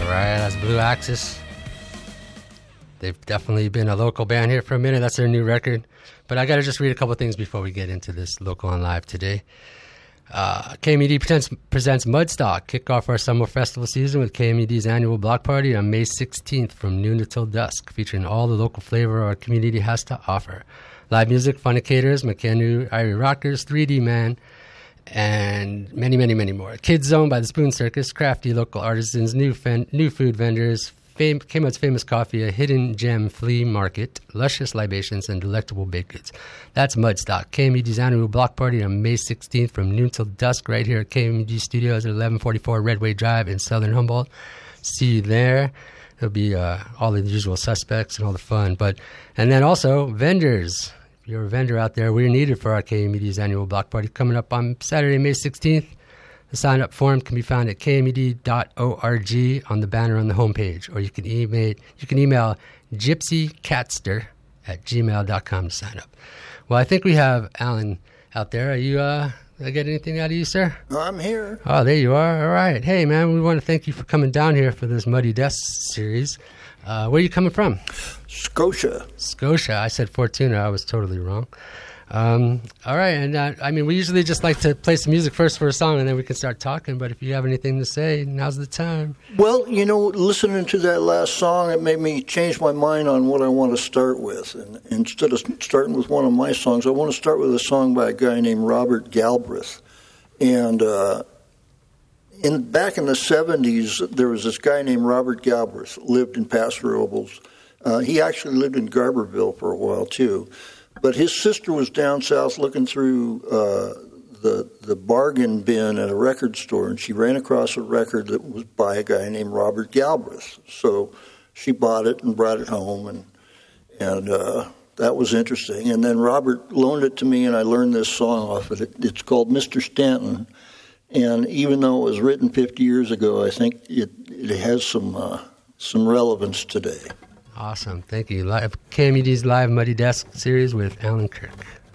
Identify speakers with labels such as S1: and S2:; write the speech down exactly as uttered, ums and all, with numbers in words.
S1: right, that's Blue Axis. They've definitely been a local band here for a minute. That's their new record. But I got to just read a couple things before we get into this local and live today. Uh, K M E D presents, presents Mudstock. Kick off our summer festival season with K M E D's annual block party on May sixteenth from noon until dusk, featuring all the local flavor our community has to offer. Live music, Funicators, McCanu, Irie Rockers, three D Man, and many, many, many more. Kids Zone by the Spoon Circus, crafty local artisans, new fen- new food vendors, fam- Kmut's famous coffee, a hidden gem flea market, luscious libations, and delectable baked goods. That's Mudstock, K M E D's annual block party on May sixteenth from noon till dusk right here at K M E D Studios at eleven forty-four Redway Drive in Southern Humboldt. See you there. There'll be uh, all the usual suspects and all the fun. But and then also vendors. If you're a vendor out there, we're needed for our K M E D's annual block party coming up on Saturday, May sixteenth. The sign-up form can be found at k m e d dot org on the banner on the homepage, or you can email you can email gypsycatster at gmail dot com to sign up. Well, I think we have Alan out there. Are you? Uh, did I get anything out of you, sir?
S2: I'm here.
S1: Oh, there you are. All right. Hey, man, we want to thank you for coming down here for this Muddy Desk series. Uh, where are you coming from?
S2: Scotia.
S1: Scotia. I said Fortuna. I was totally wrong. Um, all right. And uh, I mean, we usually just like to play some music first for a song, and then we can start talking. But if you have anything to say, now's the time.
S2: Well, you know, listening to that last song, it made me change my mind on what I want to start with. And instead of starting with one of my songs, I want to start with a song by a guy named Robert Galbraith. And uh, in back in the seventies, there was this guy named Robert Galbraith, lived in Paso Robles. Uh, he actually lived in Garberville for a while, too. But his sister was down south looking through uh, the the bargain bin at a record store, and she ran across a record that was by a guy named Robert Galbraith. So she bought it and brought it home, and and uh, that was interesting. And then Robert loaned it to me, and I learned this song off of it. It's called Mister Stanton, and even though it was written fifty years ago, I think it it has some uh, some relevance today.
S1: Awesome. Thank you. Live, K M E D's Live Muddy Desk series with Alan Kirk.